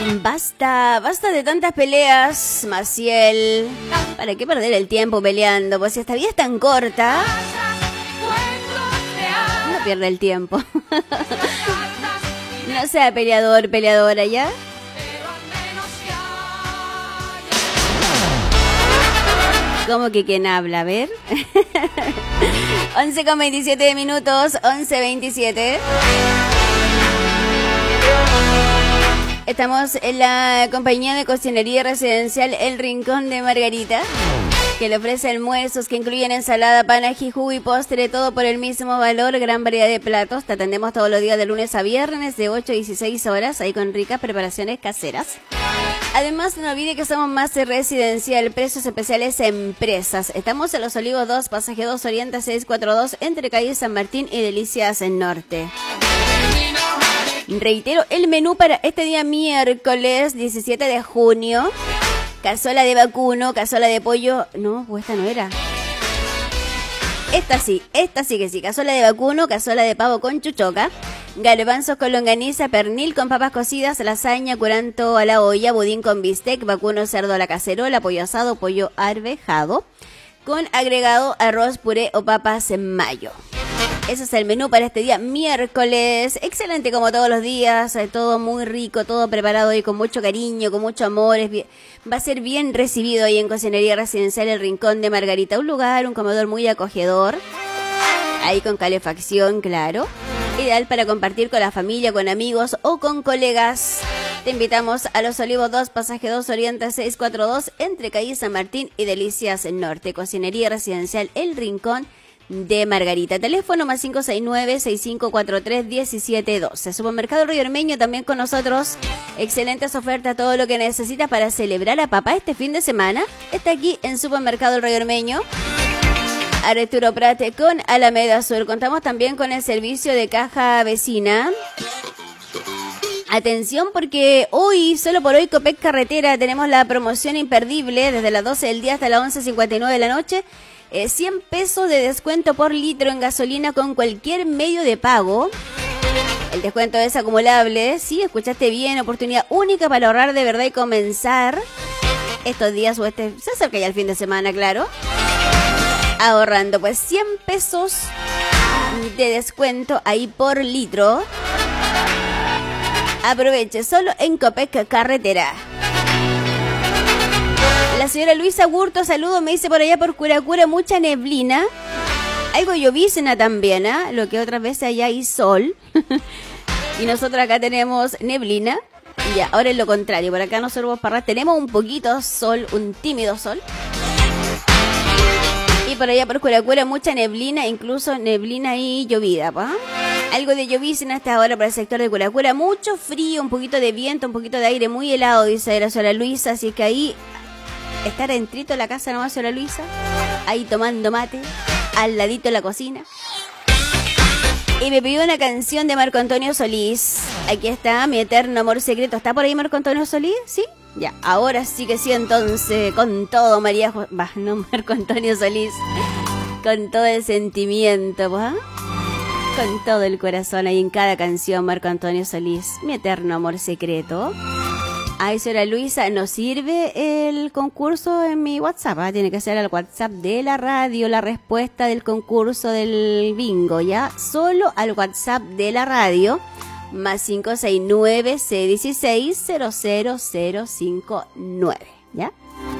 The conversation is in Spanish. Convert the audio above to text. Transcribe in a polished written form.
Basta de tantas peleas, Maciel. ¿Para qué perder el tiempo peleando? Pues si esta vida es tan corta, no pierda el tiempo. No sea peleador, peleadora, ¿ya? ¿Cómo que quién habla? A ver. 11:27 minutos, 11:27. Estamos en la compañía de cocinería residencial El Rincón de Margarita, que le ofrece almuerzos que incluyen ensalada, pan, ají, jugo y postre, todo por el mismo valor, gran variedad de platos. Te atendemos todos los días de lunes a viernes de 8 a 16 horas, ahí con ricas preparaciones caseras. Además, no olvide que somos más residencial, precios especiales empresas. Estamos en Los Olivos 2, pasaje 2, Oriente 642, entre calle San Martín y Delicias en Norte. Reitero, el menú para este día miércoles 17 de junio. Cazuela de vacuno, cazuela de pollo. No, pues esta no era. Esta sí que sí. Cazuela de vacuno, cazuela de pavo con chuchoca, garbanzos con longaniza, pernil con papas cocidas, lasaña, curanto a la olla, budín con bistec, vacuno, cerdo a la cacerola, pollo asado, pollo arvejado, con agregado arroz, puré o papas en mayo. Ese es el menú para este día miércoles. Excelente como todos los días, todo muy rico, todo preparado y con mucho cariño, con mucho amor. Va a ser bien recibido ahí en Cocinería Residencial El Rincón de Margarita. Un lugar, un comedor muy acogedor, ahí con calefacción, claro. Ideal para compartir con la familia, con amigos o con colegas. Te invitamos a Los Olivos 2, pasaje 2, Oriente 642, entre calle San Martín y Delicias Norte. Cocinería Residencial El Rincón de Margarita. Teléfono más 569-6543-1712. Supermercado Río Ormeño también con nosotros. Excelentes ofertas, todo lo que necesitas para celebrar a papá este fin de semana. Está aquí en Supermercado Río Ormeño. Arturo Prat con Alameda Sur. Contamos también con el servicio de caja vecina. Atención porque hoy, solo por hoy, Copec Carretera, tenemos la promoción imperdible desde las 12 del día hasta las 11:59 de la noche. 100 pesos de descuento por litro en gasolina con cualquier medio de pago. El descuento es acumulable. Sí, escuchaste bien, oportunidad única para ahorrar de verdad y comenzar estos días o se acerca ya el fin de semana, claro. Ahorrando, pues 100 pesos de descuento ahí por litro. Aproveche, solo en Copec Carretera. La señora Luisa Gurto, saludo, me dice por allá por Curacura mucha neblina. Algo llovizna también, ¿eh? Lo que otras veces allá hay sol. Y nosotros acá tenemos neblina. Ya, ahora es lo contrario, por acá nosotros tenemos un poquito sol, un tímido sol. Y por allá por Curacura mucha neblina, incluso neblina y llovida, ¿pa? Algo de llovizna hasta ahora para el sector de Curacura. Mucho frío, un poquito de viento, un poquito de aire muy helado, dice la señora Luisa. Así que ahí estar entrito en la casa nomás, señora Luisa. Ahí tomando mate, al ladito de la cocina. Y me pidió una canción de Marco Antonio Solís. Aquí está, Mi Eterno Amor Secreto. ¿Está por ahí Marco Antonio Solís? ¿Sí? Ya, ahora sí que sí, entonces, con todo, María no Marco Antonio Solís. Con todo el sentimiento, ¿pues? Con todo el corazón ahí en cada canción, Marco Antonio Solís. Mi Eterno Amor Secreto. Ay, señora Luisa, ¿nos sirve el concurso en mi WhatsApp? Tiene que ser al WhatsApp de la radio, la respuesta del concurso del bingo, ¿ya? Solo al WhatsApp de la radio, más 569-616-00059, ¿ya?